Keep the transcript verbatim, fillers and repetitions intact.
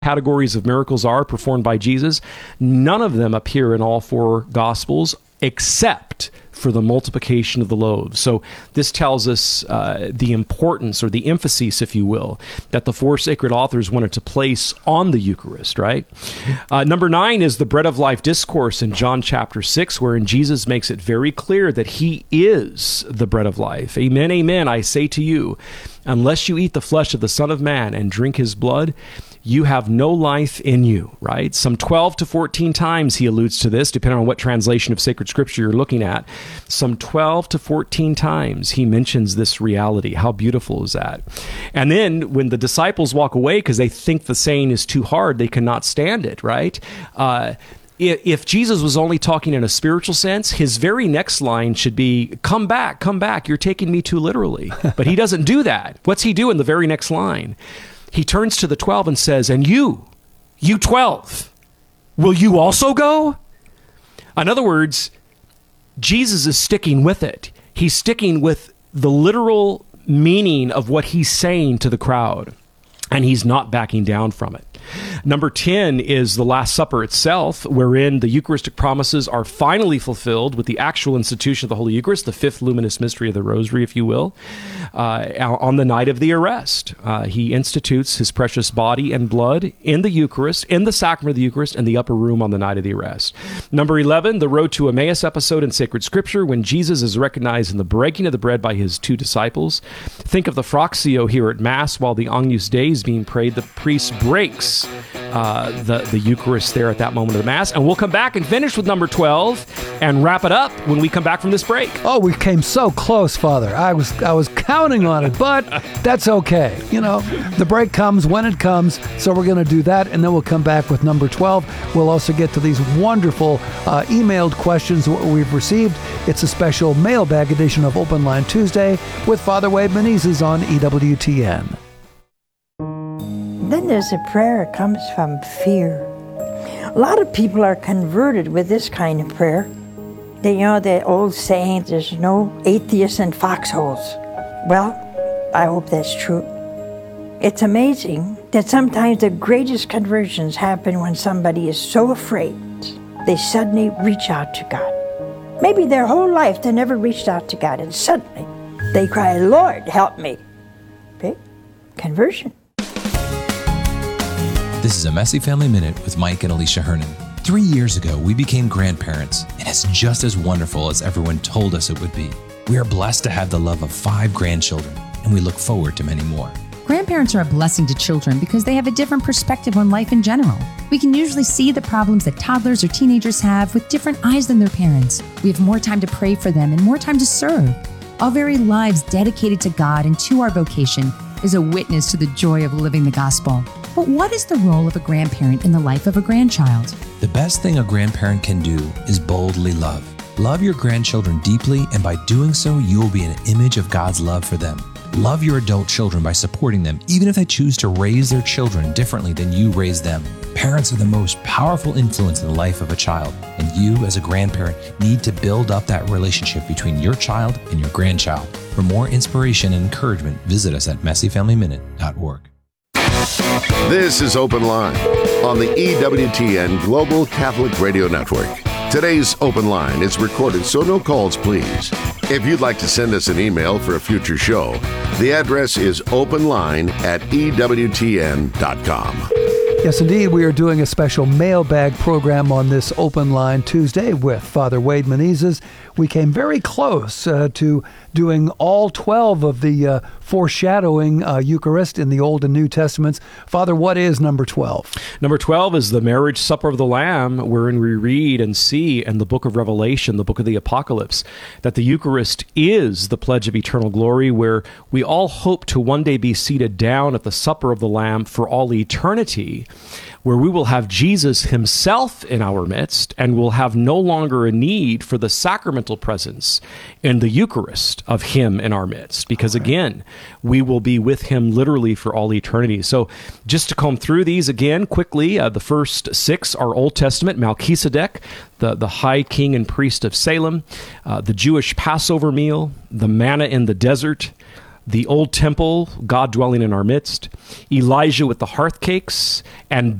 categories of miracles are performed by Jesus, none of them appear in all four Gospels except for the multiplication of the loaves. So this tells us uh, the importance, or the emphasis, if you will, that the four sacred authors wanted to place on the Eucharist, right? Uh, number nine is the Bread of Life discourse in John chapter six, wherein Jesus makes it very clear that he is the bread of life. Amen, amen, I say to you, unless you eat the flesh of the Son of Man and drink his blood, you have no life in you, right? Some twelve to fourteen times he alludes to this, depending on what translation of sacred scripture you're looking at. Some twelve to fourteen times he mentions this reality. How beautiful is that? And then when the disciples walk away because they think the saying is too hard, they cannot stand it, right? Uh, If Jesus was only talking in a spiritual sense, his very next line should be, come back, come back, you're taking me too literally. But he doesn't do that. What's he do in the very next line? He turns to the twelve and says, and you, you twelve, will you also go? In other words, Jesus is sticking with it. He's sticking with the literal meaning of what he's saying to the crowd, and he's not backing down from it. Number ten is the Last Supper itself, wherein the Eucharistic promises are finally fulfilled with the actual institution of the Holy Eucharist, the fifth luminous mystery of the Rosary, if you will, uh, on the night of the arrest. Uh, he institutes his precious body and blood in the Eucharist, in the sacrament of the Eucharist, in the upper room on the night of the arrest. Number eleven, the Road to Emmaus episode in sacred scripture, when Jesus is recognized in the breaking of the bread by his two disciples. Think of the Fraxio here at Mass while the Agnus Dei is being prayed. The priest breaks Uh, the, the Eucharist there at that moment of the Mass. And we'll come back and finish with number twelve and wrap it up when we come back from this break. Oh, we came so close, Father. I was I was counting on it, but that's okay. You know, the break comes when it comes, so we're going to do that, and then we'll come back with number twelve. We'll also get to these wonderful uh, emailed questions we've received. It's a special mailbag edition of Open Line Tuesday with Father Wade Menezes on E W T N. Then there's a prayer that comes from fear. A lot of people are converted with this kind of prayer. They, you know, the old saying, there's no atheists in foxholes. Well, I hope that's true. It's amazing that sometimes the greatest conversions happen when somebody is so afraid, they suddenly reach out to God. Maybe their whole life they never reached out to God, and suddenly they cry, Lord, help me. Okay? Conversion. This is a Messy Family Minute with Mike and Alicia Hernan. Three years ago, we became grandparents, and it's just as wonderful as everyone told us it would be. We are blessed to have the love of five grandchildren, and we look forward to many more. Grandparents are a blessing to children because they have a different perspective on life in general. We can usually see the problems that toddlers or teenagers have with different eyes than their parents. We have more time to pray for them and more time to serve. Our very lives dedicated to God and to our vocation is a witness to the joy of living the gospel. But what is the role of a grandparent in the life of a grandchild? The best thing a grandparent can do is boldly love. Love your grandchildren deeply, and by doing so, you will be an image of God's love for them. Love your adult children by supporting them, even if they choose to raise their children differently than you raised them. Parents are the most powerful influence in the life of a child, and you, as a grandparent, need to build up that relationship between your child and your grandchild. For more inspiration and encouragement, visit us at messy family minute dot org. This is Open Line on the E W T N Global Catholic Radio Network. Today's Open Line is recorded, so no calls, please. If you'd like to send us an email for a future show, the address is openline at E W T N dot com. Yes, indeed, we are doing a special mailbag program on this Open Line Tuesday with Father Wade Menezes. We came very close uh, to doing all twelve of the uh, foreshadowing uh, Eucharist in the Old and New Testaments. Father, what is number twelve? Number twelve is the marriage supper of the Lamb, wherein we read and see in the book of Revelation, the book of the Apocalypse, that the Eucharist is the pledge of eternal glory, where we all hope to one day be seated down at the supper of the Lamb for all eternity, where we will have Jesus himself in our midst and will have no longer a need for the sacramental presence in the Eucharist of him in our midst, because again, we will be with him literally for all eternity. So just to comb through these again quickly, uh, the first six are Old Testament: Melchizedek, the, the high king and priest of Salem, uh, the Jewish Passover meal, the manna in the desert, the old temple, God dwelling in our midst, Elijah with the hearth cakes, and